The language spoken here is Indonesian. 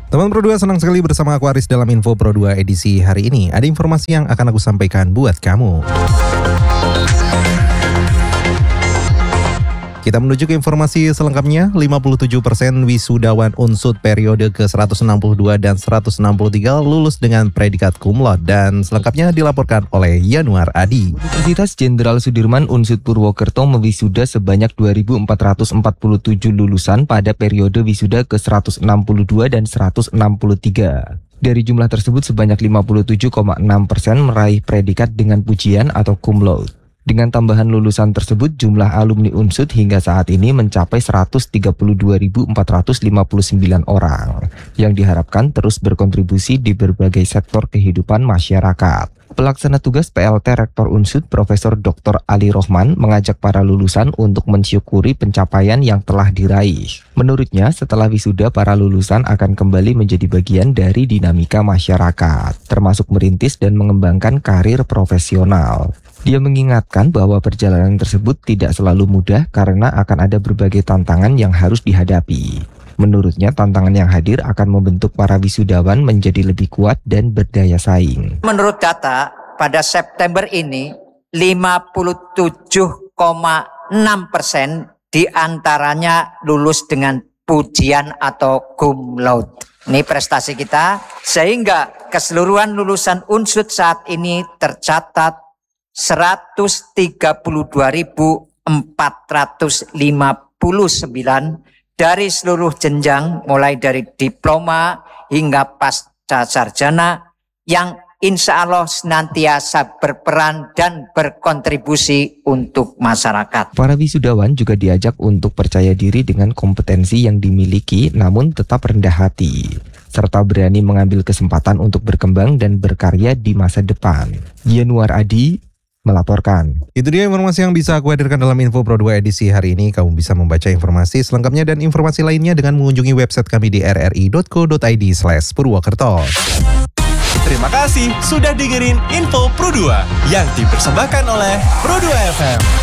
Teman Pro 2, senang sekali bersama aku Aris dalam Info Pro 2 edisi hari ini. Ada informasi yang akan aku sampaikan buat kamu. Kita menuju ke informasi selengkapnya. 57% wisudawan UNSUD periode ke-162 dan 163 lulus dengan predikat cum laude, dan selengkapnya dilaporkan oleh Yanuar Adi. Universitas Jenderal Sudirman UNSUD Purwokerto mewisuda sebanyak 2.447 lulusan pada periode wisuda ke-162 dan 163. Dari jumlah tersebut sebanyak 57,6% meraih predikat dengan pujian atau cum laude. Dengan tambahan lulusan tersebut, jumlah alumni UNSUD hingga saat ini mencapai 132.459 orang, yang diharapkan terus berkontribusi di berbagai sektor kehidupan masyarakat. Pelaksana tugas PLT Rektor UNSUD Profesor Dr. Ali Rohman mengajak para lulusan untuk mensyukuri pencapaian yang telah diraih. Menurutnya, setelah wisuda, para lulusan akan kembali menjadi bagian dari dinamika masyarakat, termasuk merintis dan mengembangkan karir profesional. Dia mengingatkan bahwa perjalanan tersebut tidak selalu mudah karena akan ada berbagai tantangan yang harus dihadapi. Menurutnya, tantangan yang hadir akan membentuk para wisudawan menjadi lebih kuat dan berdaya saing. Menurut data, pada September ini 57,6% diantaranya lulus dengan pujian atau cum laude. Ini prestasi kita, sehingga keseluruhan lulusan UNSUD saat ini tercatat 132.459 dari seluruh jenjang, mulai dari diploma hingga pasca sarjana, yang insya Allah senantiasa berperan dan berkontribusi untuk masyarakat. Para wisudawan juga diajak untuk percaya diri dengan kompetensi yang dimiliki, namun tetap rendah hati, serta berani mengambil kesempatan untuk berkembang dan berkarya di masa depan. Yanuar Adi melaporkan. Itu dia informasi yang bisa aku hadirkan dalam Info Pro 2 edisi hari ini. Kamu bisa membaca informasi selengkapnya dan informasi lainnya dengan mengunjungi website kami di rri.co.id/Purwokerto. Terima kasih sudah dengerin Info Pro 2 yang dipersembahkan oleh Pro 2 FM.